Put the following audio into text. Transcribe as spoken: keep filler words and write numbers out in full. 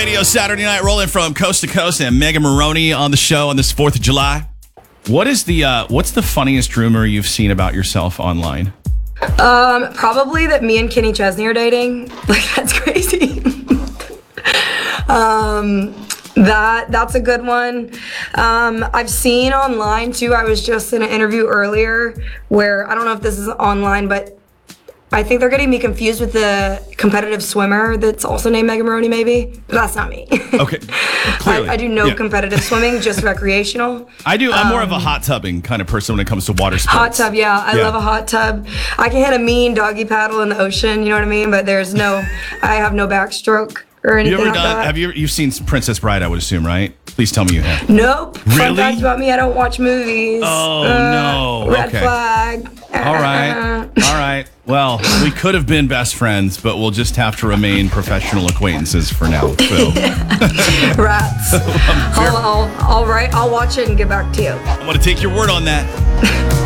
Radio Saturday night, rolling from coast to coast, and Megan Maroney on the show on this fourth of July. What is the uh, what's the funniest rumor you've seen about yourself online? Um, probably that me and Kenny Chesney are dating. Like, that's crazy. um, that that's a good one. Um, I've seen online too. I was just in an interview earlier where I don't know if this is online, but I think they're getting me confused with the competitive swimmer that's also named Megan Maroney, maybe. But that's not me. Okay, clearly. I, I do no Yeah. competitive swimming, just recreational. I do. I'm Um, more of a hot tubbing kind of person when it comes to water sports. Hot tub, yeah. I Yeah. love a hot tub. I can hit a mean doggy paddle in the ocean, you know what I mean? But there's no, I have no backstroke or You anything ever like done? that. Have you? You've seen Princess Bride, I would assume, right? Please tell me you have. Nope. Fun Really? fact about me, I don't watch movies. Oh, Uh, no. Red Okay. flag. All right. All right. Well, we could have been best friends, but we'll just have to remain professional acquaintances for now. So Rats. I'll, I'll, I'll, write, I'll watch it and get back to you. I'm going to take your word on that.